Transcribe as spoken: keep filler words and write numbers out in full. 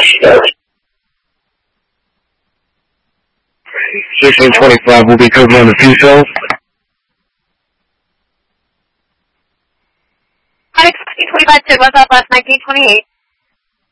sixteen twenty-five will be covering the few cells. sixteen twenty-five, took us up last nineteen twenty-eight.